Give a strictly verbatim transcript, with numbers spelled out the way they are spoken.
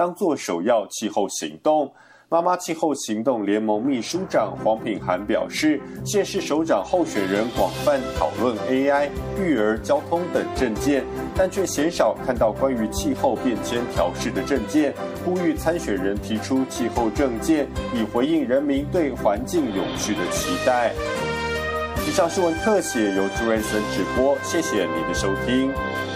当作首要气候行动。妈妈气候行动联盟秘书长黄品涵表示，县市首长候选人广泛讨论 A I、育儿、交通等政见，但却鲜少看到关于气候变迁调适的政见，呼吁参选人提出气候政见，以回应人民对环境永续的期待。以上新闻特写由朱瑞森直播，谢谢你的收听。